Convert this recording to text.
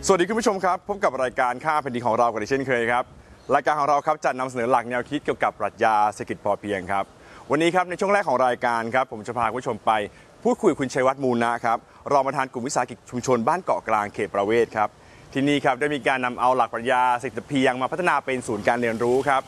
สวัสดีคุณผู้ชมครับพบกับรายการค่าแผ่นดินของเรากันเช่นเคยครับรายการของเราครับจะนำเสนอหลักแนวคิดเกี่ยวกับปรัชญาเศรษฐกิจพอเพียงครับวันนี้ครับในช่วงแรกของรายการครับผมจะพาคุณผู้ชมไปพูดคุยกับคุณชัยวัฒน์มูลนะครับรองประธานกลุ่มวิสาหกิจชุมชนบ้านเกาะกลางเขตประเวศครับที่นี่ครับได้มีการนำเอาหลักปรัชญาเศรษฐกิจพอเพียงมาพัฒนาเป็นศูนย์การเรียนรู้ครับ